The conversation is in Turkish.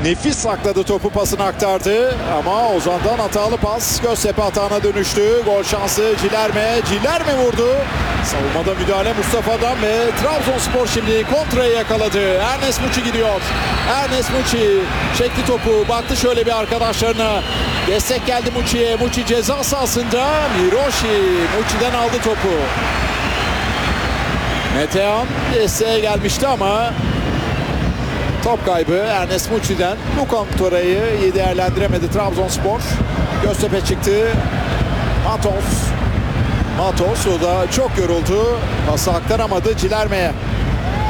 Nefis sakladı topu, pasını aktardı ama Ozan'dan hatalı pas Göztepe hatağına dönüştü. Gol şansı Cilerme vurdu. Savunmada müdahale Mustafa'dan ve Trabzonspor şimdi kontrayı yakaladı. Ernest Muçi gidiyor. Ernest Muçi çekti topu, baktı şöyle bir arkadaşlarına. Destek geldi Muçi'ye. Muçi ceza sahasında. Miroshi Muçi'den aldı topu. Metehan desteğe gelmişti ama top kaybı Ernest Muçi'den. Bu kontrayı iyi değerlendiremedi Trabzonspor. Göztepe çıktı. Matos o da çok yoruldu. Pası aktaramadı Cilerme'ye.